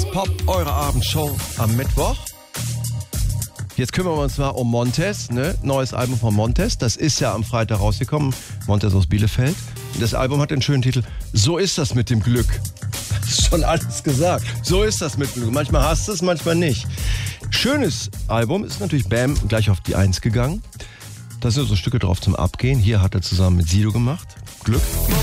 Pop, eure Abendshow am Mittwoch. Jetzt kümmern wir uns mal um Montez, ne? Neues Album von Montez. Das ist ja am Freitag rausgekommen. Montez aus Bielefeld. Das Album hat den schönen Titel So ist das mit dem Glück. Das ist schon alles gesagt. So ist das mit dem Glück. Manchmal hast du es, manchmal nicht. Schönes Album, ist natürlich Bam gleich auf die 1 gegangen. Da sind so Stücke drauf zum Abgehen. Hier hat er zusammen mit Sido gemacht. Glück.